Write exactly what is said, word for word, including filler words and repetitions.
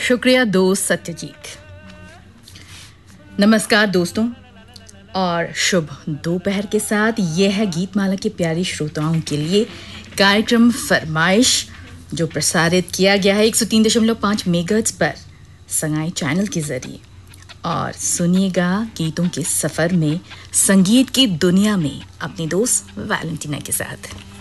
शुक्रिया दोस्त सत्यजीत। नमस्कार दोस्तों और शुभ दोपहर के साथ यह है गीतमाला के प्यारे श्रोताओं के लिए कार्यक्रम फरमाइश जो प्रसारित किया गया है एक सौ तीन दशमलव पाँच मेगाहर्ट्ज़ पर संगाई चैनल के जरिए। और सुनिएगा गीतों के सफ़र में संगीत की दुनिया में अपनी दोस्त वैलेंटीना के साथ।